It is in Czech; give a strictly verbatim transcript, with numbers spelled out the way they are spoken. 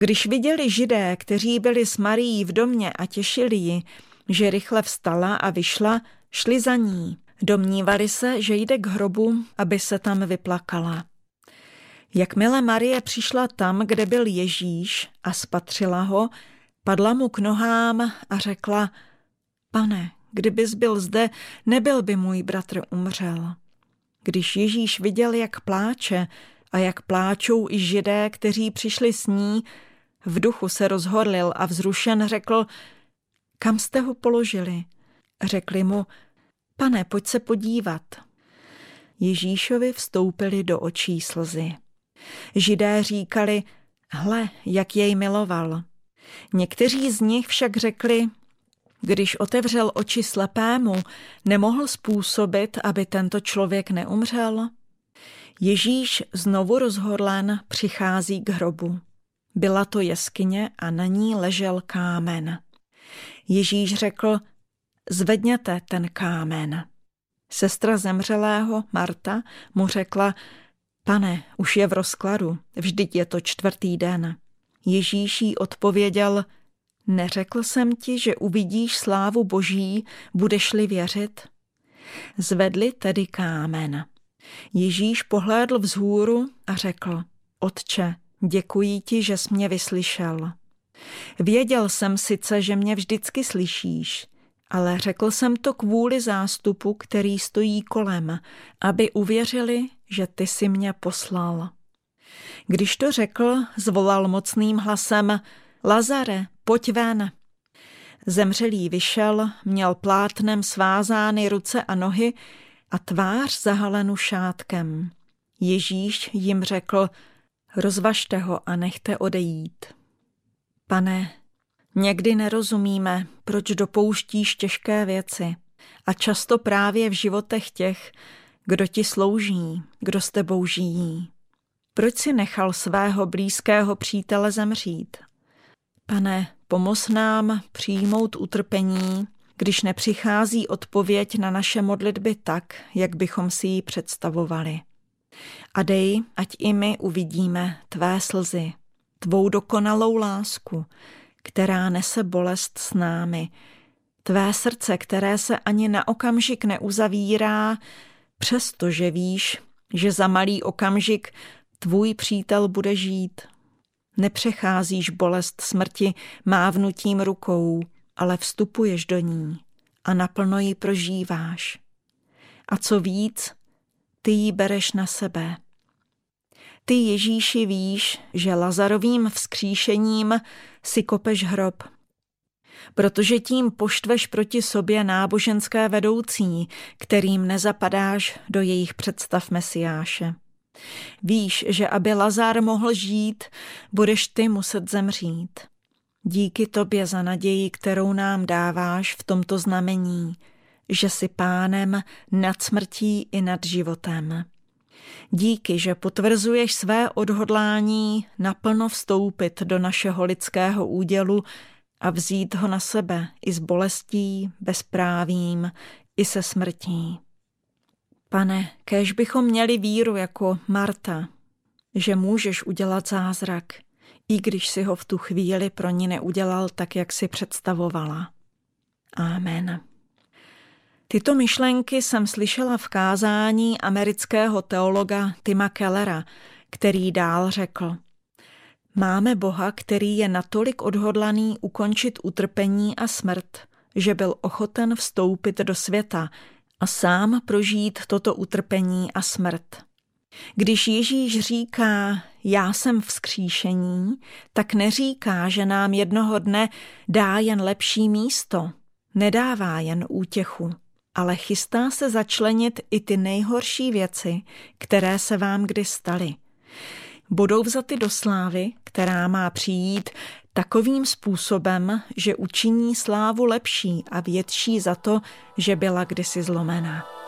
Když viděli Židé, kteří byli s Marií v domě a těšili ji, že rychle vstala a vyšla, šli za ní. Domnívali se, že jde k hrobu, aby se tam vyplakala. Jakmile Marie přišla tam, kde byl Ježíš, a spatřila ho, padla mu k nohám a řekla: Pane, kdybys byl zde, nebyl by můj bratr umřel. Když Ježíš viděl, jak pláče a jak pláčou i Židé, kteří přišli s ní, v duchu se rozhorlil a vzrušen řekl: Kam jste ho položili? Řekli mu: Pane, pojď se podívat. Ježíšovi vstoupily do očí slzy. Židé říkali: Hle, jak jej miloval. Někteří z nich však řekli: Když otevřel oči slepému, nemohl způsobit, aby tento člověk neumřel? Ježíš znovu rozhorlen přichází k hrobu. Byla to jeskyně a na ní ležel kámen. Ježíš řekl: Zvedněte ten kámen. Sestra zemřelého, Marta, mu řekla: Pane, už je v rozkladu, vždyť je to čtvrtý den. Ježíš jí odpověděl: Neřekl jsem ti, že uvidíš slávu Boží, budeš-li věřit? Zvedli tedy kámen. Ježíš pohlédl vzhůru a řekl: Otče, děkuji ti, že jsi mě vyslyšel. Věděl jsem sice, že mě vždycky slyšíš, ale řekl jsem to kvůli zástupu, který stojí kolem, aby uvěřili, že ty jsi mě poslal. Když to řekl, zvolal mocným hlasem: Lazare, pojď ven. Zemřelý vyšel, měl plátnem svázány ruce a nohy a tvář zahalenu šátkem. Ježíš jim řekl: Rozvažte ho a nechte odejít. Pane, někdy nerozumíme, proč dopouštíš těžké věci, a často právě v životech těch, kdo ti slouží, kdo s tebou žijí. Proč si nechal svého blízkého přítele zemřít? Pane, pomoz nám přijmout utrpení, když nepřichází odpověď na naše modlitby tak, jak bychom si ji představovali. A dej, ať i my uvidíme tvé slzy, tvou dokonalou lásku, která nese bolest s námi, tvé srdce, které se ani na okamžik neuzavírá, přestože víš, že za malý okamžik tvůj přítel bude žít. Nepřecházíš bolest smrti mávnutím rukou, ale vstupuješ do ní a naplno ji prožíváš. A co víc, ty ji bereš na sebe. Ty, Ježíši, víš, že Lazarovým vzkříšením si kopeš hrob, protože tím poštveš proti sobě náboženské vedoucí, kterým nezapadáš do jejich představ Mesiáše. Víš, že aby Lazar mohl žít, budeš ty muset zemřít. Díky tobě za naději, kterou nám dáváš v tomto znamení, že jsi pánem nad smrtí i nad životem. Díky, že potvrzuješ své odhodlání naplno vstoupit do našeho lidského údělu a vzít ho na sebe i s bolestí, bezprávím, i se smrtí. Pane, kéž bychom měli víru jako Marta, že můžeš udělat zázrak, i když si ho v tu chvíli pro ní neudělal tak, jak si představovala. Amen. Tyto myšlenky jsem slyšela v kázání amerického teologa Tima Kellera, který dál řekl: Máme Boha, který je natolik odhodlaný ukončit utrpení a smrt, že byl ochoten vstoupit do světa a sám prožít toto utrpení a smrt. Když Ježíš říká: Já jsem vzkříšení, tak neříká, že nám jednoho dne dá jen lepší místo, nedává jen útěchu, ale chystá se začlenit i ty nejhorší věci, které se vám kdy staly. Budou vzaty do slávy, která má přijít takovým způsobem, že učiní slávu lepší a větší za to, že byla kdysi zlomená.